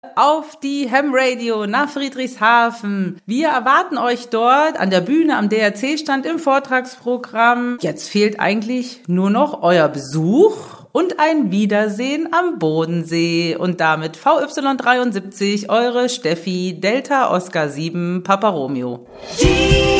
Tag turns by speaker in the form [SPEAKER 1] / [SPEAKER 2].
[SPEAKER 1] auf die Ham Radio nach Friedrichshafen. Wir erwarten euch dort an der Bühne am DRC-Stand im Vortragsprogramm. Jetzt fehlt eigentlich nur noch euer Besuch und ein Wiedersehen am Bodensee. Und damit VY73, eure Steffi, Delta Oscar 7, Papa Romeo.